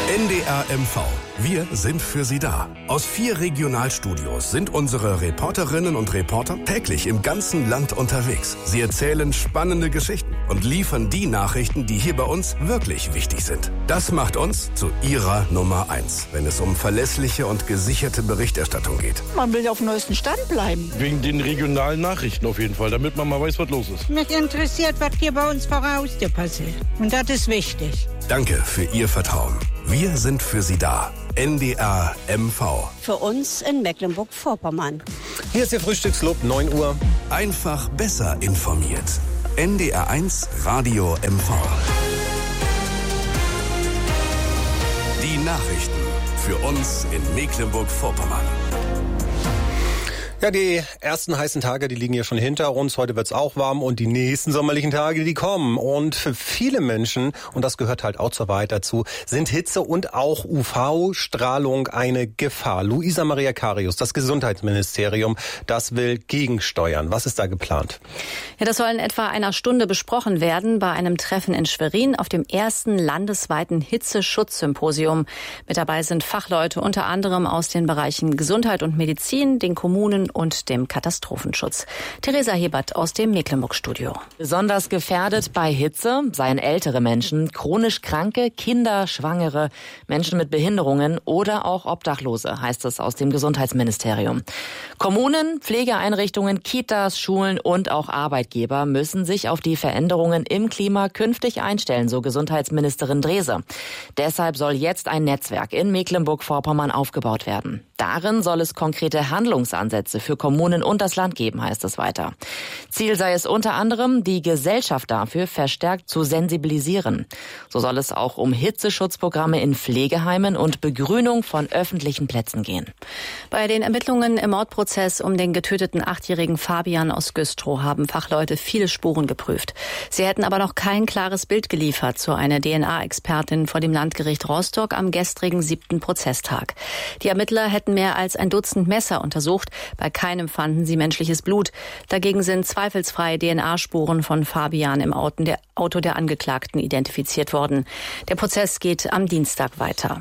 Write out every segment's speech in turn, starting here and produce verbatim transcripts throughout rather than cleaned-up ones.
N D R M V. Wir sind für Sie da. Aus vier Regionalstudios sind unsere Reporterinnen und Reporter täglich im ganzen Land unterwegs. Sie erzählen spannende Geschichten und liefern die Nachrichten, die hier bei uns wirklich wichtig sind. Das macht uns zu Ihrer Nummer eins, wenn es um verlässliche und gesicherte Berichterstattung geht. Man will auf dem neuesten Stand bleiben. Wegen den regionalen Nachrichten auf jeden Fall, damit man mal weiß, was los ist. Mich interessiert, was hier bei uns vor der Haustür passiert. Und das ist wichtig. Danke für Ihr Vertrauen. Wir sind für Sie da. N D R M V. Für uns in Mecklenburg-Vorpommern. Hier ist Ihr Frühstücksclub, neun Uhr. Einfach besser informiert. N D R eins Radio M V. Die Nachrichten für uns in Mecklenburg-Vorpommern. Ja, die ersten heißen Tage, die liegen ja schon hinter uns. Heute wird's auch warm und die nächsten sommerlichen Tage, die kommen. Und für viele Menschen, und das gehört halt auch zur Wahrheit dazu, sind Hitze und auch U V-Strahlung eine Gefahr. Luisa Maria Karius, das Gesundheitsministerium, das will gegensteuern. Was ist da geplant? Ja, das soll in etwa einer Stunde besprochen werden bei einem Treffen in Schwerin auf dem ersten landesweiten Hitzeschutzsymposium. Mit dabei sind Fachleute unter anderem aus den Bereichen Gesundheit und Medizin, den Kommunen und dem Katastrophenschutz. Theresa Hebert aus dem Mecklenburg-Studio. Besonders gefährdet bei Hitze seien ältere Menschen, chronisch Kranke, Kinder, Schwangere, Menschen mit Behinderungen oder auch Obdachlose, heißt es aus dem Gesundheitsministerium. Kommunen, Pflegeeinrichtungen, Kitas, Schulen und auch Arbeitgeber müssen sich auf die Veränderungen im Klima künftig einstellen, so Gesundheitsministerin Drese. Deshalb soll jetzt ein Netzwerk in Mecklenburg-Vorpommern aufgebaut werden. Darin soll es konkrete Handlungsansätze für Kommunen und das Land geben, heißt es weiter. Ziel sei es unter anderem, die Gesellschaft dafür verstärkt zu sensibilisieren. So soll es auch um Hitzeschutzprogramme in Pflegeheimen und Begrünung von öffentlichen Plätzen gehen. Bei den Ermittlungen im Mordprozess um den getöteten achtjährigen Fabian aus Güstrow haben Fachleute viele Spuren geprüft. Sie hätten aber noch kein klares Bild geliefert, so eine D N A-Expertin vor dem Landgericht Rostock am gestrigen siebten Prozesstag. Die Ermittler hätten mehr als ein Dutzend Messer untersucht. Bei keinem fanden sie menschliches Blut. Dagegen sind zweifelsfrei D N A-Spuren von Fabian im Auto der, Auto der Angeklagten identifiziert worden. Der Prozess geht am Dienstag weiter.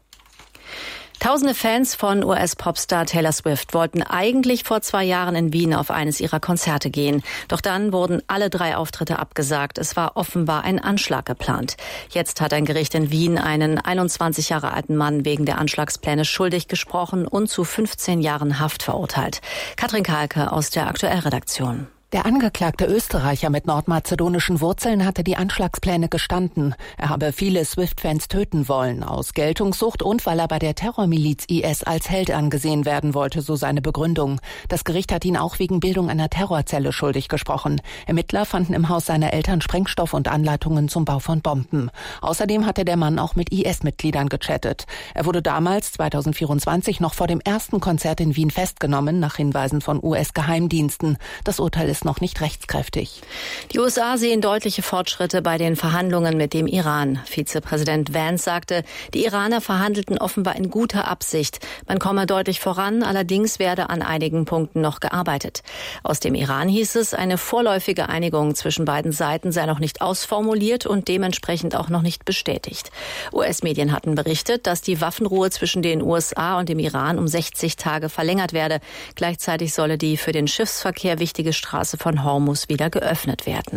Tausende Fans von U S-Popstar Taylor Swift wollten eigentlich vor zwei Jahren in Wien auf eines ihrer Konzerte gehen. Doch dann wurden alle drei Auftritte abgesagt. Es war offenbar ein Anschlag geplant. Jetzt hat ein Gericht in Wien einen einundzwanzig Jahre alten Mann wegen der Anschlagspläne schuldig gesprochen und zu fünfzehn Jahren Haft verurteilt. Katrin Kahlke aus der Aktuellredaktion. Der angeklagte Österreicher mit nordmazedonischen Wurzeln hatte die Anschlagspläne gestanden. Er habe viele Swift-Fans töten wollen, aus Geltungssucht und weil er bei der Terrormiliz I S als Held angesehen werden wollte, so seine Begründung. Das Gericht hat ihn auch wegen Bildung einer Terrorzelle schuldig gesprochen. Ermittler fanden im Haus seiner Eltern Sprengstoff und Anleitungen zum Bau von Bomben. Außerdem hatte der Mann auch mit I S-Mitgliedern gechattet. Er wurde damals, zweitausendvierundzwanzig, noch vor dem ersten Konzert in Wien festgenommen, nach Hinweisen von U S-Geheimdiensten. Das Urteil ist noch nicht rechtskräftig. Die U S A sehen deutliche Fortschritte bei den Verhandlungen mit dem Iran. Vizepräsident Vance sagte, die Iraner verhandelten offenbar in guter Absicht. Man komme deutlich voran, allerdings werde an einigen Punkten noch gearbeitet. Aus dem Iran hieß es, eine vorläufige Einigung zwischen beiden Seiten sei noch nicht ausformuliert und dementsprechend auch noch nicht bestätigt. U S-Medien hatten berichtet, dass die Waffenruhe zwischen den U S A und dem Iran um sechzig Tage verlängert werde. Gleichzeitig solle die für den Schiffsverkehr wichtige Straße von Hormuz wieder geöffnet werden.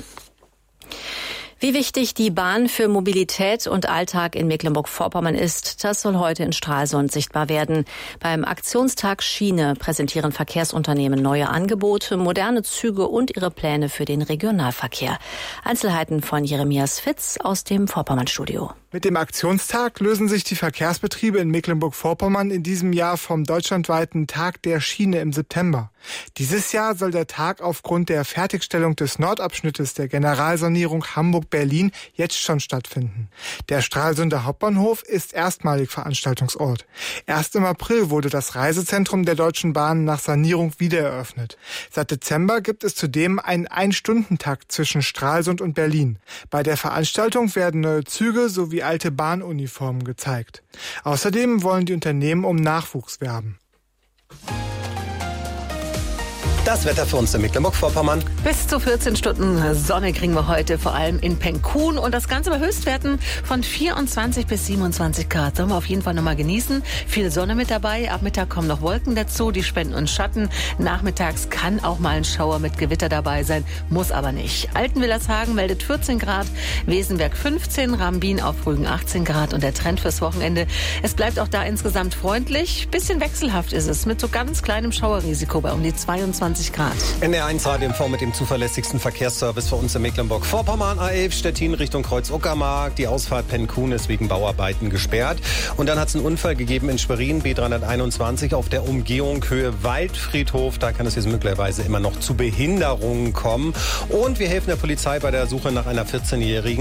Wie wichtig die Bahn für Mobilität und Alltag in Mecklenburg-Vorpommern ist, das soll heute in Stralsund sichtbar werden. Beim Aktionstag Schiene präsentieren Verkehrsunternehmen neue Angebote, moderne Züge und ihre Pläne für den Regionalverkehr. Einzelheiten von Jeremias Fitz aus dem Vorpommern-Studio. Mit dem Aktionstag lösen sich die Verkehrsbetriebe in Mecklenburg-Vorpommern in diesem Jahr vom deutschlandweiten Tag der Schiene im September. Dieses Jahr soll der Tag aufgrund der Fertigstellung des Nordabschnittes der Generalsanierung Hamburg-Berlin jetzt schon stattfinden. Der Stralsunder Hauptbahnhof ist erstmalig Veranstaltungsort. Erst im April wurde das Reisezentrum der Deutschen Bahn nach Sanierung wiedereröffnet. Seit Dezember gibt es zudem einen Ein-Stunden-Takt zwischen Stralsund und Berlin. Bei der Veranstaltung werden neue Züge sowie alte Bahnuniformen gezeigt. Außerdem wollen die Unternehmen um Nachwuchs werben. Das Wetter für uns in Mecklenburg-Vorpommern. Bis zu vierzehn Stunden Sonne kriegen wir heute, vor allem in Penkun. Und das Ganze bei Höchstwerten von vierundzwanzig bis siebenundzwanzig Grad. Sollen wir auf jeden Fall nochmal genießen. Viel Sonne mit dabei. Ab Mittag kommen noch Wolken dazu. Die spenden uns Schatten. Nachmittags kann auch mal ein Schauer mit Gewitter dabei sein. Muss aber nicht. Altenwillershagen meldet vierzehn Grad. Wesenberg fünfzehn. Rambin auf Rügen achtzehn Grad. Und der Trend fürs Wochenende. Es bleibt auch da insgesamt freundlich. Bisschen wechselhaft ist es. Mit so ganz kleinem Schauerrisiko bei um die zweiundzwanzig Grad. N R eins Radio M V mit dem zuverlässigsten Verkehrsservice für uns in Mecklenburg-Vorpommern. A elf Stettin Richtung Kreuz-Uckermark. Die Ausfahrt Penkun ist wegen Bauarbeiten gesperrt. Und dann hat es einen Unfall gegeben in Schwerin, B dreihunderteinundzwanzig auf der Umgehung Höhe Waldfriedhof. Da kann es jetzt möglicherweise immer noch zu Behinderungen kommen. Und wir helfen der Polizei bei der Suche nach einer vierzehnjährigen.